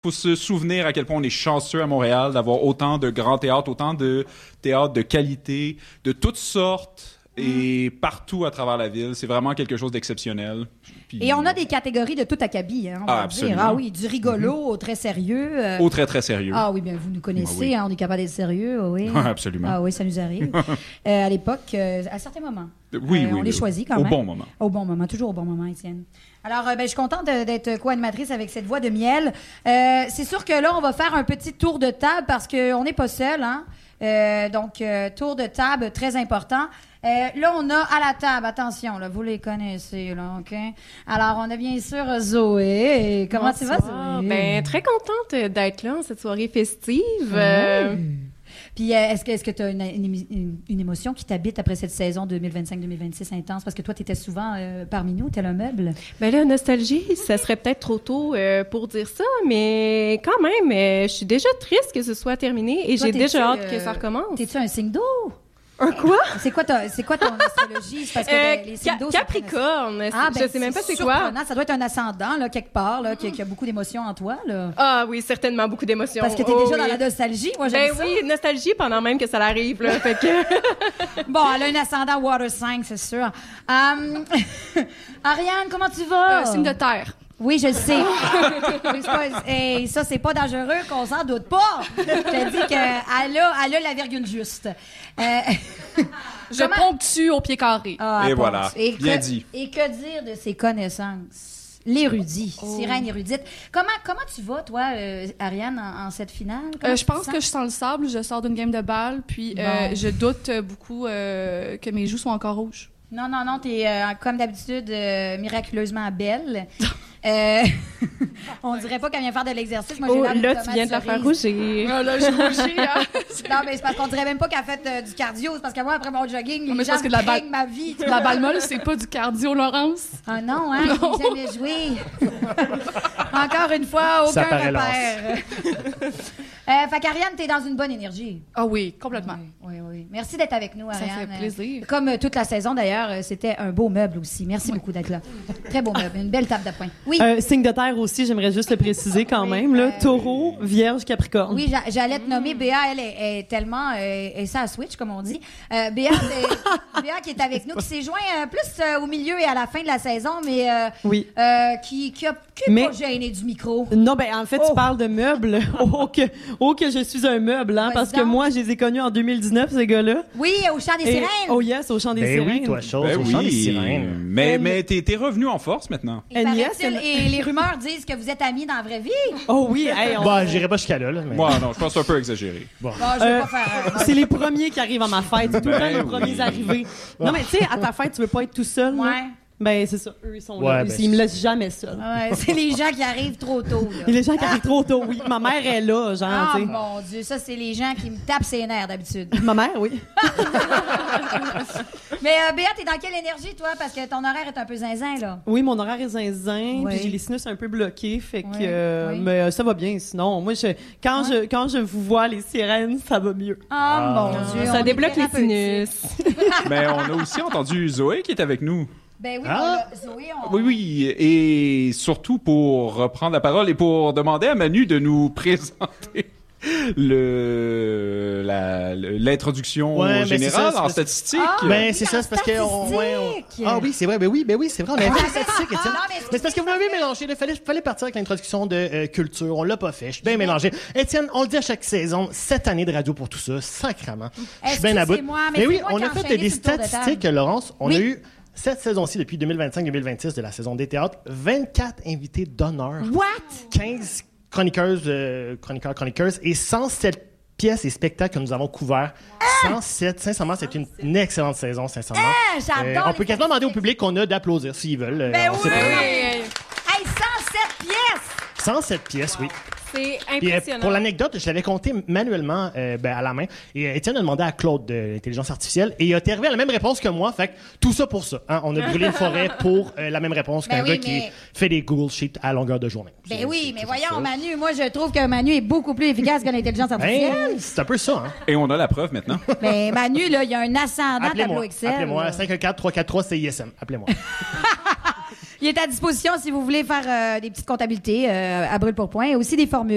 faut se souvenir à quel point on est chanceux à Montréal d'avoir autant de grands théâtres, autant de théâtres de qualité, de toutes sortes et partout à travers la ville. C'est vraiment quelque chose d'exceptionnel. Puis... Et on a des catégories de tout acabit, hein, on va absolument. dire. Ah oui, du rigolo au très sérieux. Au très, très sérieux. Ah oui, bien vous nous connaissez, oui. hein, on est capable d'être sérieux, oui. Absolument. Ah oui, ça nous arrive. À l'époque, à certains moments. Oui, on les choisit quand même. Au bon moment. Au bon moment, toujours au bon moment, Étienne. Alors, je suis contente d'être co-animatrice avec cette voix de miel. C'est sûr que là, on va faire un petit tour de table parce qu'on n'est pas seul, hein. Donc, tour de table très important. Là, on a à la table, attention, là, vous les connaissez, là, OK? Alors, on a bien sûr Zoé. Comment tu vas, Zoé? Ben, très contente d'être là en cette soirée festive. Puis, est-ce que tu as une émotion qui t'habite après cette saison 2025-2026 intense? Parce que toi, tu étais souvent parmi nous, tel un meuble. Ben là, nostalgie, ça serait peut-être trop tôt pour dire ça, mais quand même, je suis déjà triste que ce soit terminé et Toi, j'ai déjà hâte t'es-tu, que ça recommence. T'es-tu un signe d'eau? Un quoi? C'est quoi ton astrologie? C'est parce que les signes d'eau... Capricorne. Je sais même pas c'est quoi. Surprenant. Ça doit être un ascendant, là, quelque part, là, qui a beaucoup d'émotions en toi, là. Ah oui, certainement beaucoup d'émotions. Parce que t'es déjà dans la nostalgie, moi, j'aime ça. Oui, nostalgie pendant même que ça arrive, là. Fait que... Bon, elle a un ascendant Water 5, c'est sûr. Ariane, comment tu vas? Signe de terre. Oui, je le sais. Et ça, c'est pas dangereux, qu'on s'en doute pas. Je te dis qu'elle a la virgule juste. Je ponctue au pied carré. Et voilà, bien dit. Et que dire de ses connaissances? L'érudit, sirène érudite. Comment tu vas, toi, Ariane, en cette finale? Je pense que je sens le sable, je sors d'une game de balle, puis je doute beaucoup que mes joues soient encore rouges. Non, t'es comme d'habitude miraculeusement belle. On dirait pas qu'elle vient faire de l'exercice. Moi, j'ai l'air là, d'une tu viens de la tomate faire cerise. rougir. Ah, là, j'ai rougi, hein? Non, mais c'est parce qu'on dirait même pas qu'elle a fait du cardio. C'est parce que moi, après mon jogging, mais les gens parce que de la balle- craignent ma vie. La balle molle, c'est pas du cardio, Laurence. Ah non, hein? Je n'ai jamais joué. Encore une fois, aucun Ça paraît repère. Fait qu'Ariane, t'es dans une bonne énergie. Ah oui, complètement. Oui. Merci d'être avec nous, Ça Ariane. fait plaisir. Comme toute la saison, d'ailleurs, c'était un beau meuble aussi. Merci beaucoup d'être là. Très beau meuble. Une belle table de poing. Oui. Signe de terre aussi, j'aimerais juste le préciser quand même. Là, taureau, vierge, capricorne. Oui, j'allais te nommer. Béa, elle est tellement... et ça, à Switch, comme on dit. Béa qui est avec nous, qui s'est joint plus au milieu et à la fin de la saison, mais Oui. qui est pas gêné du micro. Non, ben en fait, tu parles de meubles. Que je suis un meuble, hein, parce que donc. moi, je les ai connus en 2019, ces gars-là. Oui, au chant des sirènes. Oh yes, au chant des Ben sirènes. oui, toi, chose, Ben au chant des oui, sirènes. mais t'es revenu en force maintenant. Il paraît-il, Yes, et les rumeurs disent que vous êtes amis dans la vraie vie. Oh oui, hey, Bon, j'irai pas jusqu'à là, mais... Moi, non, je pense que c'est un peu exagéré. Bon, je vais pas faire... c'est les premiers qui arrivent à ma fête. C'est tout le temps Ben les oui. premiers arrivés. Non, mais tu sais, à ta fête, tu veux pas être tout seul. là. Ouais. Ben, c'est ça. Eux, ils sont Ouais, là. ben, Ils me laissent jamais seul. Ouais, c'est les gens qui arrivent trop tôt, là. Et les gens qui arrivent trop tôt, oui. Ma mère est là, genre, Ah, tu sais. mon Dieu, ça, c'est les gens qui me tapent ses nerfs, d'habitude. Ma mère, oui. Mais Béa, t'es dans quelle énergie, toi? Parce que ton horaire est un peu zinzin, là. Oui, mon horaire est zinzin, Ouais. puis j'ai les sinus un peu bloqués, fait que... Ouais, oui. Mais ça va bien, sinon. Moi, quand je vous vois, les sirènes, ça va mieux. Ah, mon Dieu. Ça on est débloque les thérapeutiques. sinus. Mais on a aussi entendu Zoé qui est avec nous. Ben oui, Ah. Zoé, Oui, et surtout pour reprendre la parole et pour demander à Manu de nous présenter l'introduction Ouais, mais générale c'est ça, en c'est- statistique. Ben, c'est ça, c'est parce que... statistique. Ah oui, c'est vrai, oui, c'est vrai, on avait fait la statistique, Étienne. non, mais Mais c'est parce que vous m'avez mélangé, il fallait partir avec l'introduction de culture, on l'a pas fait, je suis bien mélangé. Étienne, on le dit à chaque saison, 7 années de radio pour tout ça, sacrément. Je suis bien à bout. Excusez-moi, mais Mais oui, c'est moi on qui a ai fait enchaîné des sur le tour de statistiques, table. Laurence, on Oui. a eu cette saison-ci, depuis 2025-2026 de la saison des théâtres, 24 invités d'honneur. What? 15 chroniqueurs et 107 pièces et spectacles que nous avons couverts. 107, sincèrement, c'est une excellente saison, sincèrement. J'adore On peut quasiment demander au public qu'on a d'applaudir s'ils veulent. Ben on oui. sait pas. Hey, 107 pièces! 107 pièces, oui. C'est Puis, impressionnant. pour l'anecdote, je l'avais compté manuellement à la main. Et Étienne a demandé à Claude de l'intelligence artificielle et il a arrivé à la même réponse que moi. Fait que tout ça pour ça. Hein? On a brûlé une forêt pour la même réponse qu'un Ben oui, gars qui mais- fait des Google Sheets à longueur de journée. Ben oui, mais c'est voyons, ça. Manu, moi, je trouve que Manu est beaucoup plus efficace que l'intelligence artificielle. Ben, c'est un peu ça. Hein? Et on a la preuve maintenant. Mais Manu, là, il y a un ascendant tableau Appelez-moi. Excel. Appelez-moi. là. 514-343 CISM. Appelez-moi. Il est à disposition si vous voulez faire des petites comptabilités à brûle pour point et aussi des formules.